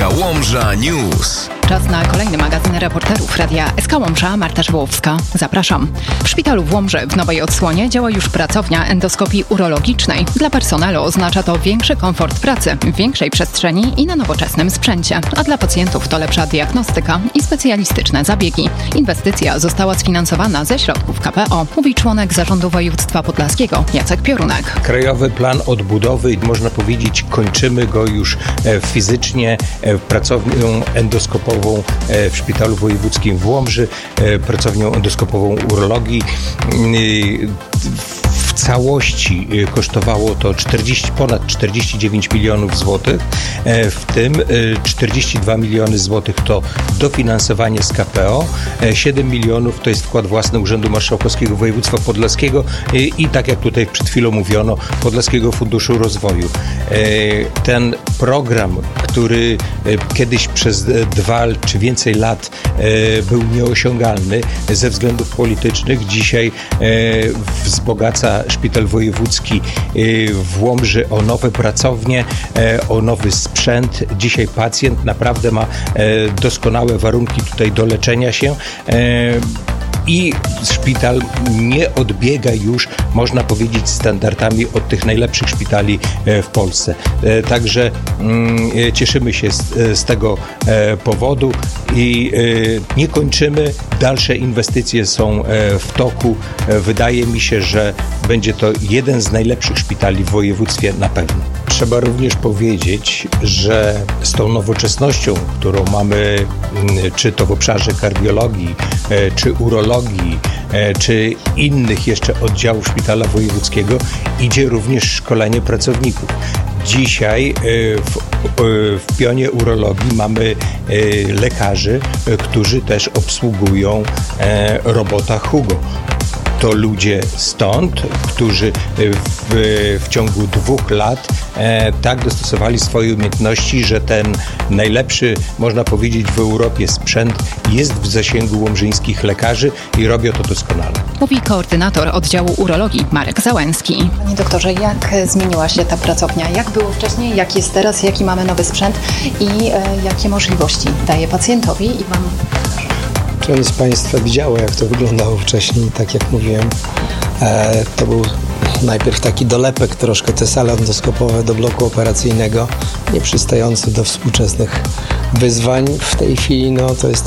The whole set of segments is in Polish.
SK Łomża News. Czas na kolejny magazyn reporterów Radia SK Łomża. Marta Żwołowska. Zapraszam. W szpitalu w Łomży w nowej odsłonie działa już pracownia endoskopii urologicznej. Dla personelu oznacza to większy komfort pracy, w większej przestrzeni i na nowoczesnym sprzęcie. A dla pacjentów to lepsza diagnostyka i specjalistyczne zabiegi. Inwestycja została sfinansowana ze środków KPO, mówi członek Zarządu Województwa Podlaskiego Jacek Piorunek. Krajowy plan odbudowy, można powiedzieć, kończymy go już fizycznie. Pracownią endoskopową w Szpitalu Wojewódzkim w Łomży, pracownią endoskopową urologii. W całości kosztowało to ponad 49 milionów złotych, w tym 42 miliony złotych to dofinansowanie z KPO, 7 milionów to jest wkład własny Urzędu Marszałkowskiego Województwa Podlaskiego i tak jak tutaj przed chwilą mówiono, Podlaskiego Funduszu Rozwoju. Ten program, który kiedyś przez 2 czy więcej lat był nieosiągalny ze względów politycznych, dzisiaj wzbogaca Szpital Wojewódzki w Łomży o nowe pracownie, o nowy sprzęt. Dzisiaj pacjent naprawdę ma doskonałe warunki tutaj do leczenia się. I szpital nie odbiega już, można powiedzieć, standardami od tych najlepszych szpitali w Polsce. Także cieszymy się z tego powodu i nie kończymy. Dalsze inwestycje są w toku. Wydaje mi się, że będzie to jeden z najlepszych szpitali w województwie na pewno. Trzeba również powiedzieć, że z tą nowoczesnością, którą mamy, czy to w obszarze kardiologii, czy urologii, czy innych jeszcze oddziałów Szpitala Wojewódzkiego, idzie również szkolenie pracowników. Dzisiaj w pionie urologii mamy lekarzy, którzy też obsługują robota Hugo. To ludzie stąd, którzy w ciągu 2 lat tak dostosowali swoje umiejętności, że ten najlepszy, można powiedzieć, w Europie sprzęt jest w zasięgu łomżyńskich lekarzy i robią to doskonale. Mówi koordynator oddziału urologii Marek Załęski. Panie doktorze, jak zmieniła się ta pracownia? Jak było wcześniej, jak jest teraz, jaki mamy nowy sprzęt i jakie możliwości daje pacjentowi i Wam? Część z Państwa widziało, jak to wyglądało wcześniej, tak jak mówiłem. To był najpierw taki dolepek, troszkę te sale endoskopowe do bloku operacyjnego, nieprzystający do współczesnych wyzwań. W tej chwili to jest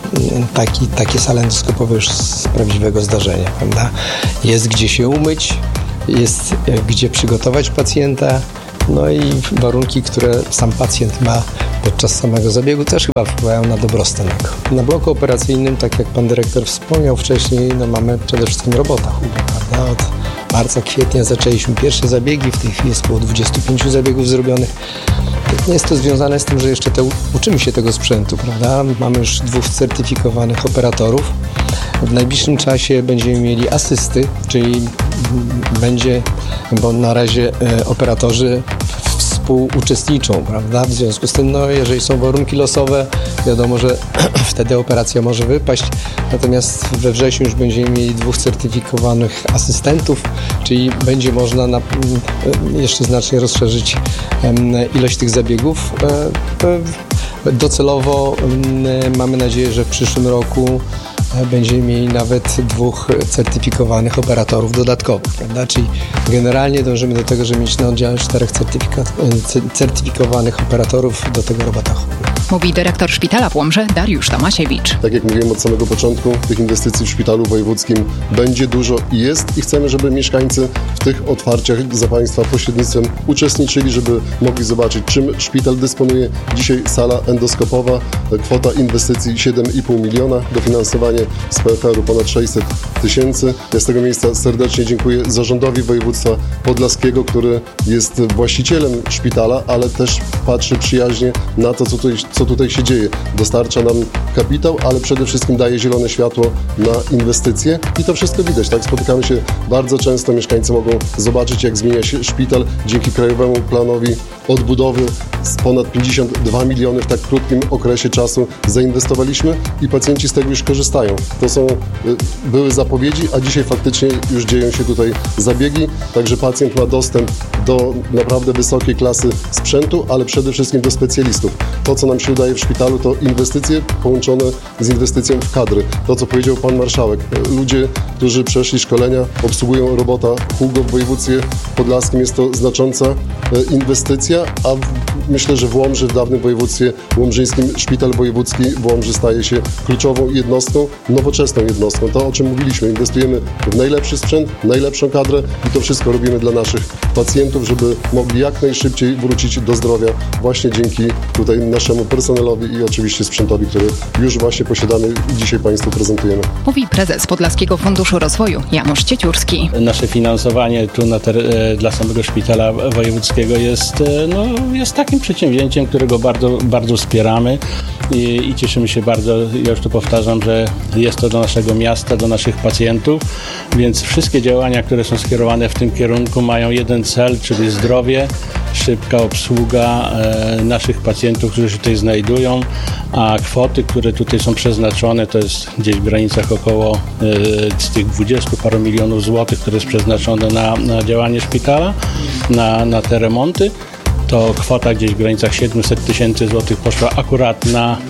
takie sale endoskopowe już z prawdziwego zdarzenia, prawda? Jest gdzie się umyć, jest gdzie przygotować pacjenta, i warunki, które sam pacjent ma podczas samego zabiegu też chyba wpływają na dobrostan jego. Na bloku operacyjnym, tak jak pan dyrektor wspomniał wcześniej, mamy przede wszystkim robota Hugo, prawda? Od marca, kwietnia zaczęliśmy pierwsze zabiegi, w tej chwili jest około 25 zabiegów zrobionych. Nie jest to związane z tym, że jeszcze uczymy się tego sprzętu, prawda? Mamy już 2 certyfikowanych operatorów. W najbliższym czasie będziemy mieli asysty, czyli bo na razie operatorzy współuczestniczą, prawda? W związku z tym, jeżeli są warunki losowe, wiadomo, że wtedy operacja może wypaść. Natomiast we wrześniu już będziemy mieli 2 certyfikowanych asystentów, czyli będzie można jeszcze znacznie rozszerzyć ilość tych zabiegów. Docelowo mamy nadzieję, że w przyszłym roku będziemy mieli nawet 2 certyfikowanych operatorów dodatkowych, prawda? Czyli generalnie dążymy do tego, żeby mieć na oddziale 4 certyfikowanych operatorów do tego robota. Mówi dyrektor szpitala w Łomży Dariusz Tomasiewicz. Tak jak mówiłem od samego początku, tych inwestycji w Szpitalu Wojewódzkim będzie dużo i jest i chcemy, żeby mieszkańcy w tych otwarciach za Państwa pośrednictwem uczestniczyli, żeby mogli zobaczyć, czym szpital dysponuje. Dzisiaj sala endoskopowa, kwota inwestycji 7,5 miliona, dofinansowanie z PFR-u ponad 600 000. Ja z tego miejsca serdecznie dziękuję Zarządowi Województwa Podlaskiego, który jest właścicielem szpitala, ale też patrzy przyjaźnie na to, co tutaj się dzieje. Dostarcza nam kapitał, ale przede wszystkim daje zielone światło na inwestycje i to wszystko widać, tak? Spotykamy się bardzo często, mieszkańcy mogą zobaczyć, jak zmienia się szpital dzięki Krajowemu Planowi odbudowy z ponad 52 miliony w tak krótkim okresie czasu zainwestowaliśmy i pacjenci z tego już korzystają. To były zapowiedzi, a dzisiaj faktycznie już dzieją się tutaj zabiegi, także pacjent ma dostęp do naprawdę wysokiej klasy sprzętu, ale przede wszystkim do specjalistów. To, co nam się udaje w szpitalu, to inwestycje połączone z inwestycją w kadry. To, co powiedział pan marszałek. Ludzie, którzy przeszli szkolenia, obsługują robota Hugo w województwie podlaskim. Jest to znacząca inwestycja, a myślę, że w Łomży, w dawnym województwie łomżyńskim, szpital wojewódzki w Łomży staje się kluczową jednostką, nowoczesną jednostką. To, o czym mówiliśmy, inwestujemy w najlepszy sprzęt, najlepszą kadrę i to wszystko robimy dla naszych pacjentów, żeby mogli jak najszybciej wrócić do zdrowia właśnie dzięki tutaj naszemu personelowi i oczywiście sprzętowi, który już właśnie posiadamy i dzisiaj Państwu prezentujemy. Mówi prezes Podlaskiego Funduszu Rozwoju Janusz Cieciórski. Nasze finansowanie tu dla samego szpitala wojewódzkiego jest takim przedsięwzięciem, którego bardzo, bardzo wspieramy i cieszymy się bardzo, ja już tu powtarzam, że jest to do naszego miasta, do naszych pacjentów, więc wszystkie działania, które są skierowane w tym kierunku mają jeden cel, czyli zdrowie, szybka obsługa naszych pacjentów, którzy się tutaj znajdują, a kwoty, które tutaj są przeznaczone, to jest gdzieś w granicach około z tych 20 paru milionów złotych, które jest przeznaczone na działanie szpitala, na te remonty. To kwota gdzieś w granicach 700 tysięcy złotych poszła akurat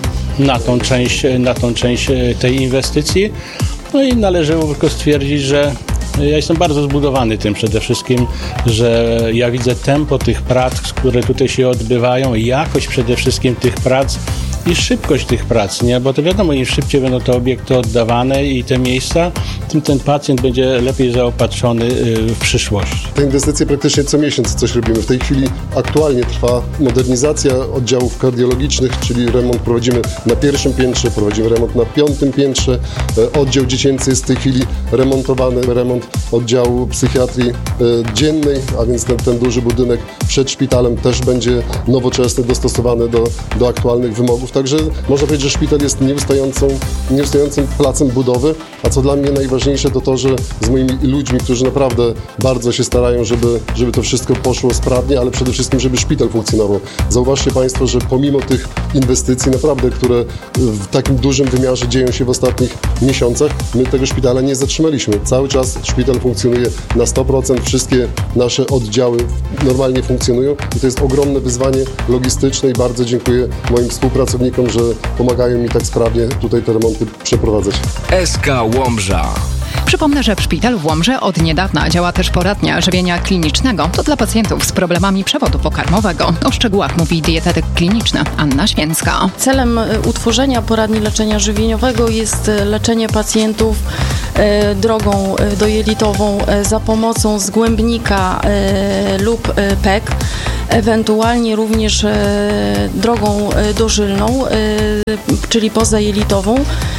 na tą część tej inwestycji. No i należało tylko stwierdzić, że ja jestem bardzo zbudowany tym przede wszystkim, że ja widzę tempo tych prac, które tutaj się odbywają, jakość przede wszystkim tych prac i szybkość tych prac, nie? Bo to wiadomo, im szybciej będą te obiekty oddawane i te miejsca, tym ten pacjent będzie lepiej zaopatrzony w przyszłość. Te inwestycje praktycznie co miesiąc coś robimy. W tej chwili aktualnie trwa modernizacja oddziałów kardiologicznych, czyli remont prowadzimy na pierwszym piętrze, prowadzimy remont na 5. piętrze. Oddział dziecięcy jest w tej chwili remontowany, remont oddziału psychiatrii dziennej, a więc ten duży budynek przed szpitalem też będzie nowoczesny, dostosowany do aktualnych wymogów. Także można powiedzieć, że szpital jest nieustającym placem budowy, a co dla mnie najważniejsze to, że z moimi ludźmi, którzy naprawdę bardzo się starają, żeby to wszystko poszło sprawnie, ale przede wszystkim, żeby szpital funkcjonował. Zauważcie Państwo, że pomimo tych inwestycji naprawdę, które w takim dużym wymiarze dzieją się w ostatnich miesiącach, my tego szpitala nie zatrzymaliśmy. Cały czas szpital funkcjonuje na 100%, wszystkie nasze oddziały normalnie funkcjonują i to jest ogromne wyzwanie logistyczne i bardzo dziękuję moim współpracownikom, że pomagają mi tak sprawnie tutaj te remonty przeprowadzać. SK Łomża. Przypomnę, że w szpitalu w Łomży od niedawna działa też poradnia żywienia klinicznego. To dla pacjentów z problemami przewodu pokarmowego. O szczegółach mówi dietetyk kliniczny Anna Święcka. Celem utworzenia poradni leczenia żywieniowego jest leczenie pacjentów drogą dojelitową za pomocą zgłębnika lub PEG, ewentualnie również drogą dożylną, czyli pozajelitową,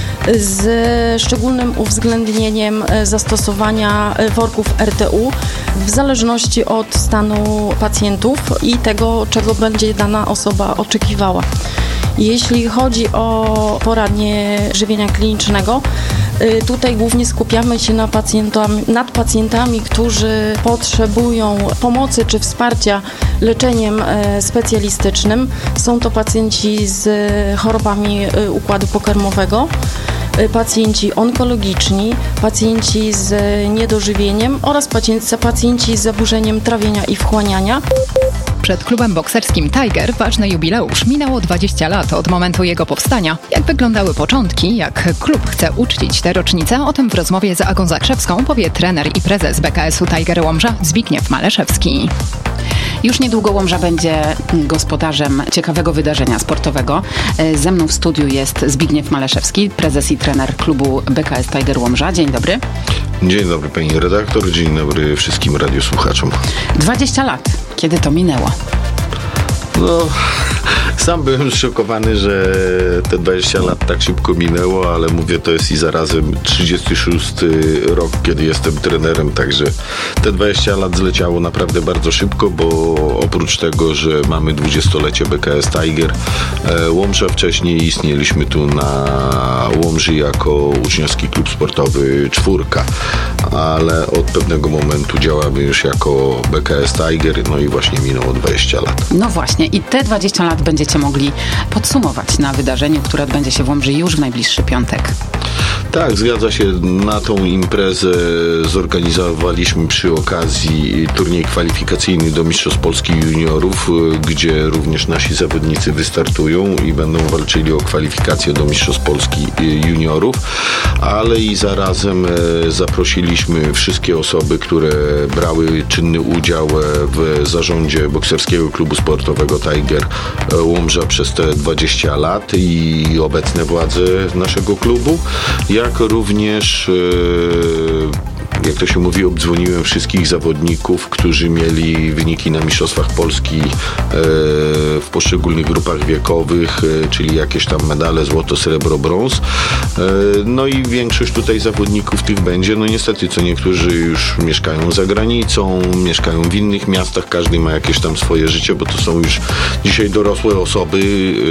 z szczególnym uwzględnieniem zastosowania worków RTU w zależności od stanu pacjentów i tego, czego będzie dana osoba oczekiwała. Jeśli chodzi o poradnię żywienia klinicznego, tutaj głównie skupiamy się nad pacjentami, którzy potrzebują pomocy czy wsparcia leczeniem specjalistycznym. Są to pacjenci z chorobami układu pokarmowego, pacjenci onkologiczni, pacjenci z niedożywieniem oraz pacjenci z zaburzeniem trawienia i wchłaniania. Przed klubem bokserskim Tiger ważny jubileusz. Minęło 20 lat od momentu jego powstania. Jak wyglądały początki, jak klub chce uczcić tę rocznicę, o tym w rozmowie z Agą Zakrzewską powie trener i prezes BKS-u Tiger Łomża Zbigniew Maleszewski. Już niedługo Łomża będzie gospodarzem ciekawego wydarzenia sportowego. Ze mną w studiu jest Zbigniew Maleszewski, prezes i trener klubu BKS Tiger Łomża. Dzień dobry. Dzień dobry pani redaktor, dzień dobry wszystkim radiosłuchaczom. 20 lat. Kiedy to minęło? No, Sam byłem zszokowany, że te 20 lat tak szybko minęło, ale mówię, to jest i zarazem 36 rok, kiedy jestem trenerem, także te 20 lat zleciało naprawdę bardzo szybko, bo oprócz tego, że mamy 20-lecie BKS Tiger Łomża, wcześniej istnieliśmy tu na Łomży jako uczniowski klub sportowy Czwórka, ale od pewnego momentu działamy już jako BKS Tiger, no i właśnie minęło 20 lat. No właśnie, i te 20 lat będziecie mogli podsumować na wydarzeniu, które odbędzie się w Łomży już w najbliższy piątek. Tak, zgadza się. Na tą imprezę zorganizowaliśmy przy okazji turniej kwalifikacyjny do Mistrzostw Polski Juniorów, gdzie również nasi zawodnicy wystartują i będą walczyli o kwalifikację do Mistrzostw Polski Juniorów, ale i zarazem zaprosiliśmy wszystkie osoby, które brały czynny udział w zarządzie bokserskiego klubu sportowego Tiger Łomża przez te 20 lat i obecne władze naszego klubu, jak również, jak to się mówi, obdzwoniłem wszystkich zawodników, którzy mieli wyniki na Mistrzostwach Polski w poszczególnych grupach wiekowych, czyli jakieś tam medale, złoto, srebro, brąz. No i większość tutaj zawodników tych będzie. No niestety, co niektórzy już mieszkają za granicą, mieszkają w innych miastach, każdy ma jakieś tam swoje życie, bo to są już dzisiaj dorosłe osoby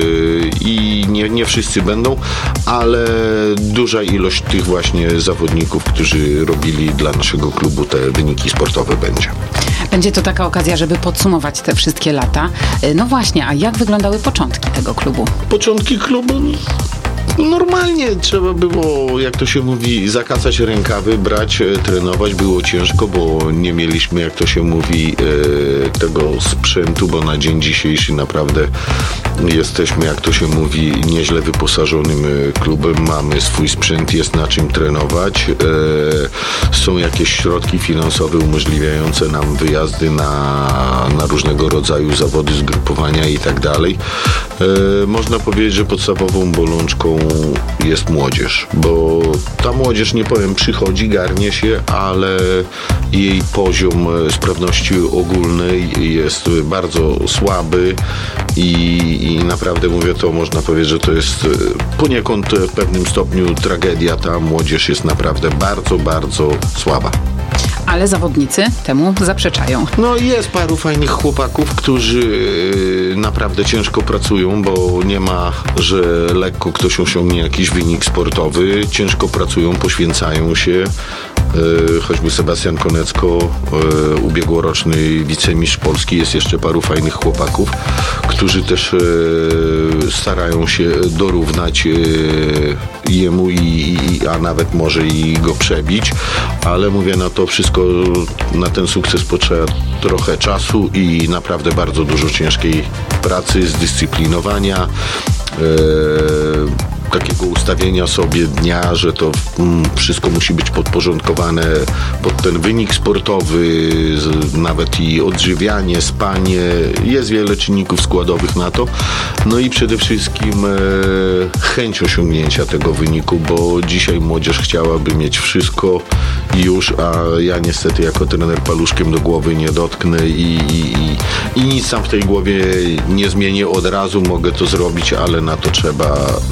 i nie wszyscy będą, ale duża ilość tych właśnie zawodników, którzy robili dla naszego klubu te wyniki sportowe będzie. Będzie to taka okazja, żeby podsumować te wszystkie lata. No właśnie, a jak wyglądały początki tego klubu? Początki klubu? Normalnie trzeba było, jak to się mówi, zakasać rękawy, brać, trenować. Było ciężko, bo nie mieliśmy, jak to się mówi, tego sprzętu, bo na dzień dzisiejszy naprawdę jesteśmy, jak to się mówi, nieźle wyposażonym klubem. Mamy swój sprzęt, jest na czym trenować. Są jakieś środki finansowe umożliwiające nam wyjazdy na różnego rodzaju zawody, zgrupowania i tak dalej. Można powiedzieć, że podstawową bolączką jest młodzież, bo ta młodzież, nie powiem, przychodzi, garnie się, ale jej poziom sprawności ogólnej jest bardzo słaby i naprawdę mówię, to można powiedzieć, że to jest poniekąd w pewnym stopniu tragedia. Ta młodzież jest naprawdę bardzo, bardzo słaba. Ale zawodnicy temu zaprzeczają. No jest paru fajnych chłopaków, którzy naprawdę ciężko pracują, bo nie ma, że lekko ktoś osiągnie jakiś wynik sportowy. Ciężko pracują, poświęcają się. Choćby Sebastian Konecko, ubiegłoroczny wicemistrz Polski, jest jeszcze paru fajnych chłopaków, którzy też starają się dorównać jemu, a nawet może i go przebić, ale mówię, na to wszystko, na ten sukces potrzeba trochę czasu i naprawdę bardzo dużo ciężkiej pracy, zdyscyplinowania, takiego ustawienia sobie dnia, że to wszystko musi być podporządkowane pod ten wynik sportowy, nawet i odżywianie, spanie. Jest wiele czynników składowych na to. No i przede wszystkim chęć osiągnięcia tego wyniku, bo dzisiaj młodzież chciałaby mieć wszystko już, a ja niestety jako trener paluszkiem do głowy nie dotknę i nic tam w tej głowie nie zmienię od razu. Mogę to zrobić, ale na to trzeba